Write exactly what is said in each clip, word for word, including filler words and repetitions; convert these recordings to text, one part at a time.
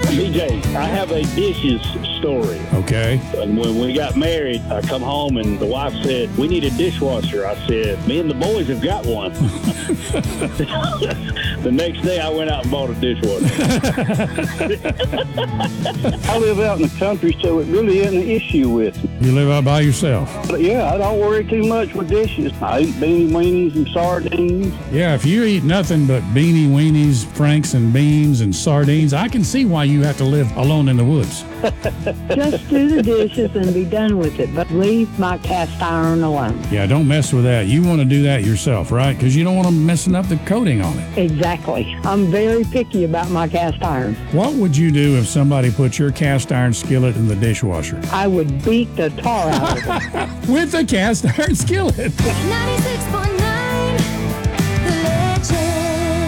B J, I have a dishes story. Okay. And when we got married, I come home and the wife said, we need a dishwasher. I said, me and the boys have got one. The next day I went out and bought a dishwasher. I live out in the country, so it really isn't an issue with me. You live out by yourself? But yeah, I don't worry too much with dishes. I eat beanie weenies and sardines. Yeah, if you eat nothing but beanie weenies, franks and beans and sardines, I can see why you have to live alone in the woods. Just do the dishes and be done with it, but leave my cast iron alone. Yeah, don't mess with that. You want to do that yourself, right? Because you don't want them messing up the coating on it. Exactly. I'm very picky about my cast iron. What would you do if somebody put your cast iron skillet in the dishwasher? I would beat the tar out of it. With a cast iron skillet. ninety-six point nine, The Legend.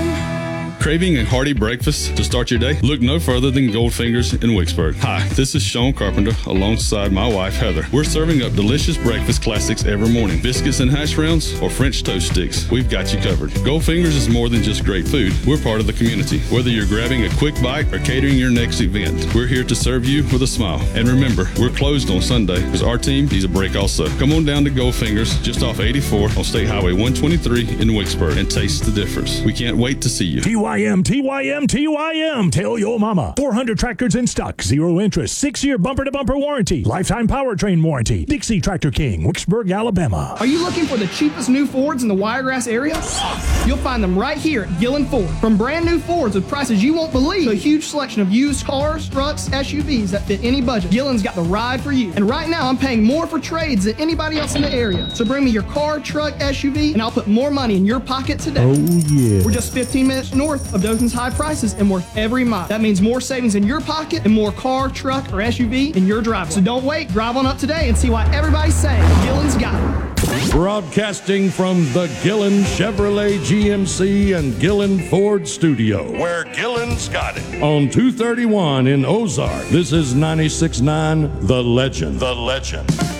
Craving a hearty breakfast to start your day? Look no further than Goldfingers in Wicksburg. Hi, this is Sean Carpenter alongside my wife Heather. We're serving up delicious breakfast classics every morning. Biscuits and hash browns or French toast sticks. We've got you covered. Goldfingers is more than just great food. We're part of the community. Whether you're grabbing a quick bite or catering your next event, we're here to serve you with a smile. And remember, we're closed on Sunday because our team needs a break also. Come on down to Goldfingers just off eighty-four on State Highway one twenty-three in Wicksburg and taste the difference. We can't wait to see you. T Y M, T Y M, T Y M. Tell your mama. four hundred tractors in stock. Zero interest. Six-year bumper-to-bumper warranty. Lifetime powertrain warranty. Dixie Tractor King, Wicksburg, Alabama. Are you looking for the cheapest new Fords in the Wiregrass area? You'll find them right here at Gillen Ford. From brand new Fords with prices you won't believe to a huge selection of used cars, trucks, S U Vs that fit any budget. Gillen's got the ride for you. And right now, I'm paying more for trades than anybody else in the area. So bring me your car, truck, S U V, and I'll put more money in your pocket today. Oh, yeah. We're just fifteen minutes north of Dothan's high prices and worth every mile. That means more savings in your pocket and more car, truck, or S U V in your driveway. So don't wait. Drive on up today and see why everybody's saying Gillen's got it. Broadcasting from the Gillen Chevrolet G M C and Gillen Ford studio, where Gillen's got it. On two thirty-one in Ozark, this is ninety-six point nine The Legend. The Legend.